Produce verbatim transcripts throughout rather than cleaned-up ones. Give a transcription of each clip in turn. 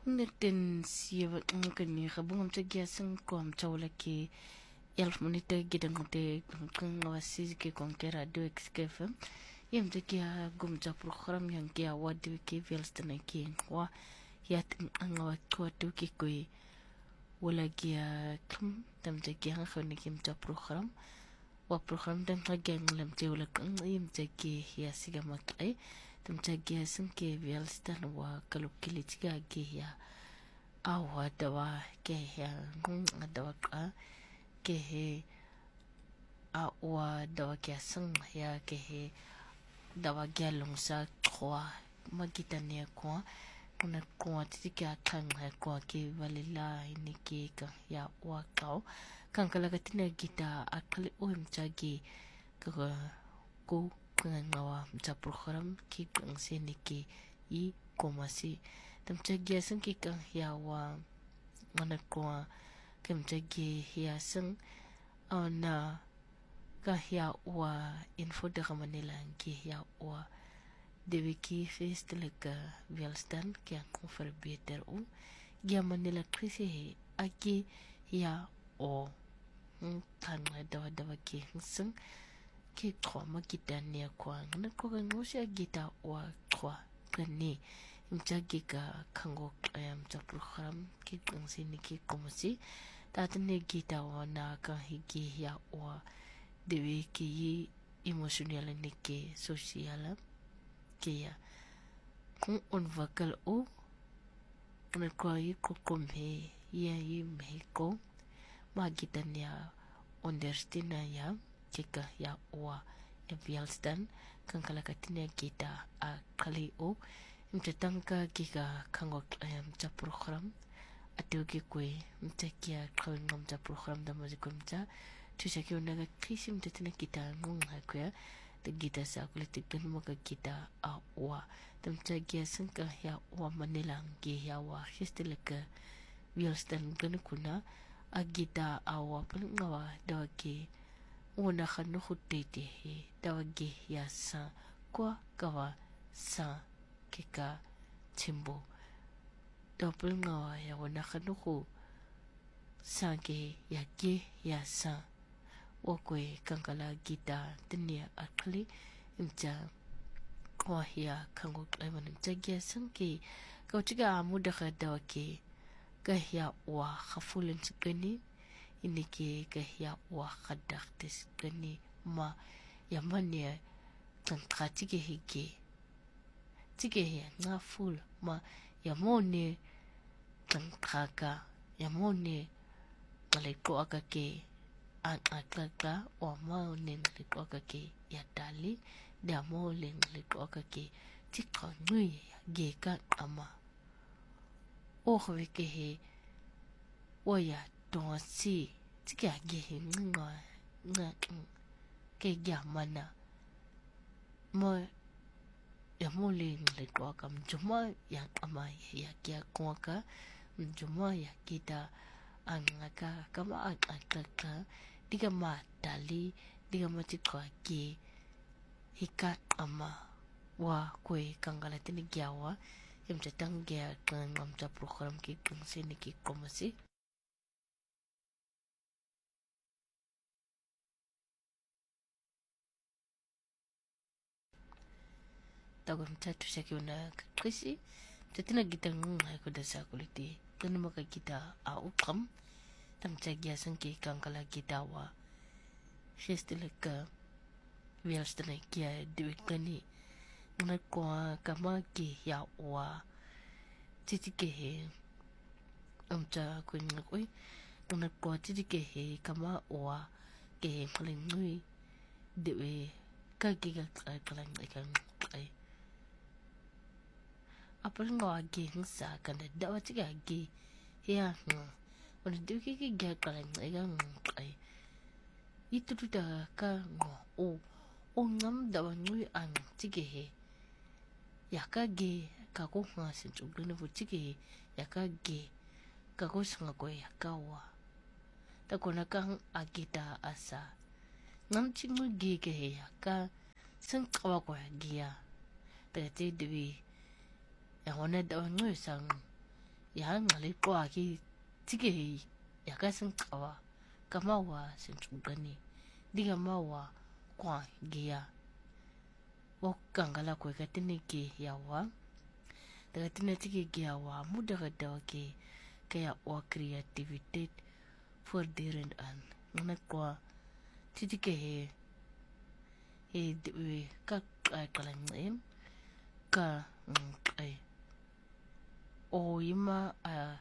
Neten siya ngkani kabungam tagya sang kwam chawla ke elf monita gidang te kang wasi ke konke radio xkfm yam tagya gum cha program yang ke awadu ke velstana ke wa yat angawa kwa tu ke koi wala gya kam tam tagya khani kim cha program wa program dan tagya nglam te wala kang yam tagya ya siga makai tam tagya sang ke velstana wa kaluk kili tiga ge ya awa dawa ke ya ngung dawa ka ke he awa dawa ke sang ya ke he dawa gyalong sa kwa magita ne kwa kuna kwa tika kang kwa ke valila ini ke ka ya wa kau kang kala katina gita akali om chagi ka ko kuna ngawa mcha program ki kang se ni ke I komasi tam chagi sang ki kang ya wa mana kwa kem chagi ya sang ona ka ya wa info de manila ki ya wa de ki fest leka vialstan ki an konfer beter u ya manila krisi aki ya o kan dawa dawa ki sang ki tro ma kita ne kwa na ko ngosya gita wa tro kani mchagi ka kango ayam cha program ki kang sini ki komasi tatne gita wa na ka higi ya wa dewe ki emotional ni ke social ke ya kung on vakal o na ko yi ko komhe ya yi mehiko ma gita nya understand ya ke ka ya wa evialstan kan kala katina gita a kali o mtatangka kika kango ayam cha program atau ke kwe mtakia kau ngam cha program da mazi kumcha tu saki unaga kisi mtatana kita ngung hakya ta gita sa kulit kan maka kita awa tam chagia sangka ya wa manilang ge ya wa histeleka wielstan kan kuna agita awa pun ngawa dawa ke una khanu khutete he dawa ge ya sa kwa kawa sa kika timbo double ngawa ya wana kanuku sange ya ge ya sa wakwe kankala gita tenia akli imja kwa ya kango klaiman imja ge sange kau tiga amu daka dawa ke gahya wa khafulin sikani ini ke gahya wa khadak tis kani ma ya mania tangka tige hige tige ya nga full ma ya mone tangka ya mone ngaleko aka ke akaka o ma ne ngaleko aka ke ya dali da mo le ngaleko aka ke tika ngui ge ka ama o khwe ke he o ya don si tika ge he nga nga ke ya mana mo ya mole le kwa kam juma ya ama ya kia kwa ka juma ya kita angaka kama akaka diga ma dali diga ma tikwa ki hika ama wa kwe kangala tini gyawa yam chatang gya kan ngam cha program ki kung sini ki komasi tagum tatu saki una krisi tatina kita ngai ko dasa kuliti kan maka kita a ukam tam chagya sanki kankala kita wa shesteleka wielstana kia duikani na kwa kama ki ya wa titike he amcha kunya koi na kwa titike he kama wa ke khalingui dewe ka ki ka kalang ikan ai apa ngawa ge ngsa kan dawa tiga ge ya nga wana duki ki ga kalang ikan ai itu tu da ka ngo o o ngam dawa ngui ang tige he ya ka ge ka ko nga sin chu gnu fu tige ya ka ge ka ko sanga ko ya ka wa ta ko na kang agita asa ngam chingu ge ge he ya ka sang kawa ko ya ge ya ta te dewi ya wana dawa ngui sang ya ngale kwa ki tike ya ka sen kawa kama wa sen chugani diga mawa kwa gia wo kangala ko ka tinike ya wa daga tinike gia wa mu daga da ke kaya wa creativity for different an ngana kwa titike he he de ka ka kala ngem ka ai o ima a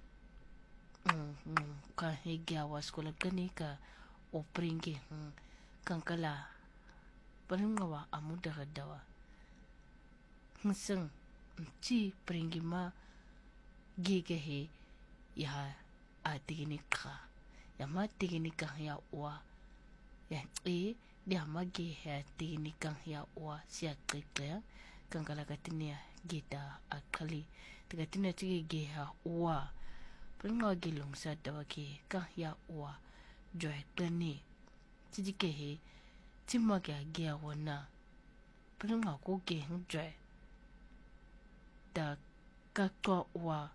ka he gia wa skola kani ka o pringi kankala palinga wa amuda dawa nseng chi pringi ma gege he ya a tigini ka ya ma tigini ka ya wa ya e dia ma ge he tigini ka ya wa sia keke kankala katinia gita akali tigatina tige ge ha wa palinga gilong sa dawa ke ka ya wa joy tani tike he tima ga ge wana palinga ko ge joy da ka ko wa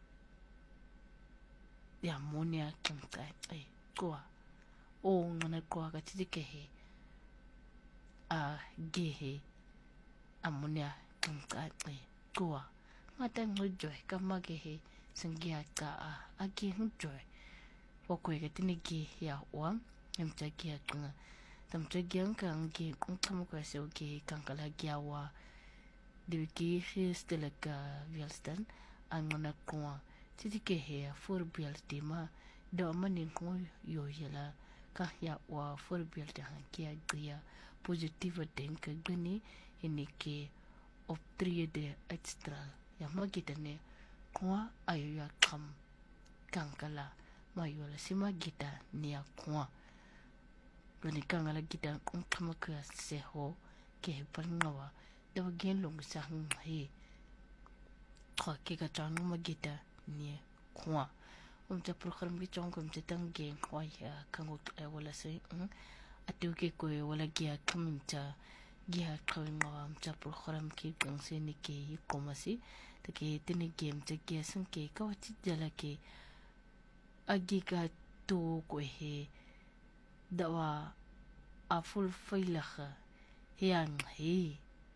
ya monia kinta ai ko o ngana ko ga tike he a ge he amonia kinta ai ko ngata joy ka ma ge he sangia ka a a ge joy wo ko ga tinike ya wa emta ge ka tamta gyang kang ge kung tamo ka se ge kang kala gyawa de ge stela ka vialstan angona kwa titike he for bialti ma do manin ko yo yela ka ya wa for bialti han kia gya positive denk gani inike optrie de extra ya magitane kwa ayo ya kam kang kala mayola sima gita nia kwa gani kangala gita kung kama ka seho ke pangawa dawa gen long sa he kwa ke ka tang ma gita ni kwa um ta program gi chong kum te tang gen kwa ya kango wala se atu ke ko wala gia kamta gia kawinga um ta program ki kang se ni ke komasi te ke tini game te ke san ke ka wati jala ke agi ka to ko he dawa a full failaha hiang he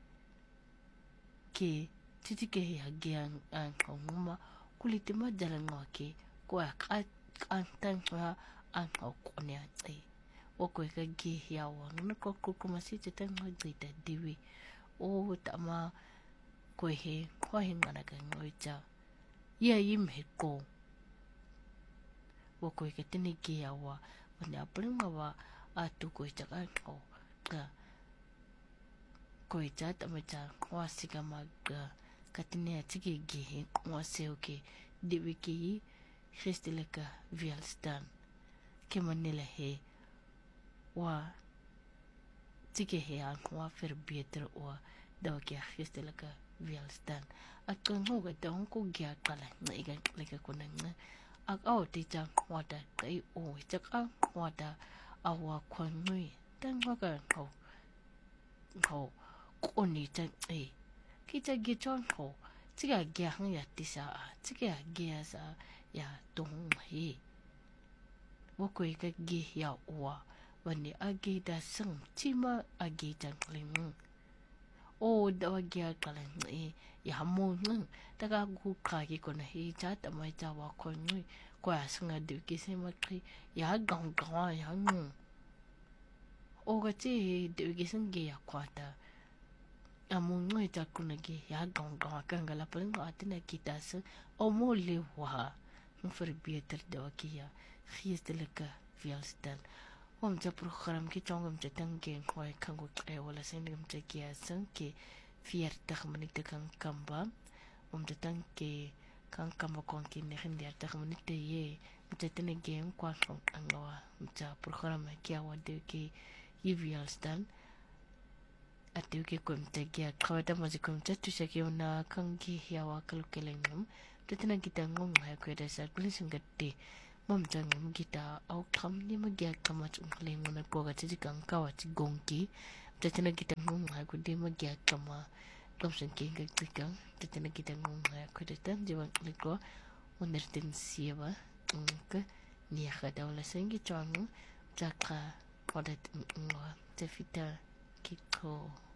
ke titike he agiang ang nguma kulitima jalan ngake ko ka antan ha ang ko ne ai o ko ka ge ya wa no ko ko kuma si te tan ho grita diwi o tama ko he ko he ngana ka ngoita ya yim he ko o ko ka tinike ya wa ne apringa wa atu ko ta ka ko ka ko ta ta ma ta wa siga ma ga katine tige ge ko se oke de wiki kristelika vialstan ke manila he wa tige he an wa fer beter o da ke kristelika vialstan akon ho ga don ko gya kala na iga leka kunanga ak au ti ta kwata kai o ta ka kwata awa kwanui tan waka ho ho koni ta e kita giton ho tiga gya hang ya tisa tiga gya sa ya dong he wo ko ka gi ya wa wani agi da sang tima agi tan ling o da gya kalan e ya mo nang daga gu ka gi ko na he ta ta mai ta wa kwanui kwa sanga de ki se ma tri ya gang gang ya ngu o ga ti de ki sang ge ya kwata amun ngoi ta kuna ge ya gang gang kanga la pun atina kita se o mo le wa fer beter da ki ya khiestelika vialstan om ta program ki chongam te tangen khoi kango e wala sendem te ki asan ki vierig minute kan kamba om te tanke kan kamba kon ki ne vierig minute ye te tene game kwa song angawa ta program ki awade ki vialstan atu ke kumte kia kawata mazi kumte tu sa kia una kangi hiawa kalukelengam tutuna kita ngong hai kweda sa kulisung gati mom jangam kita au kam ni magia kamat ungkeleng una kwa gati kang kawati gongki tutuna kita ngong hai kudi magia kama Komsen kinga tikang tetena kita ngunga kudetan jiwa kliko unertin siwa ke niya dawla sengi chwangu jaka wadat ngwa tefita kiko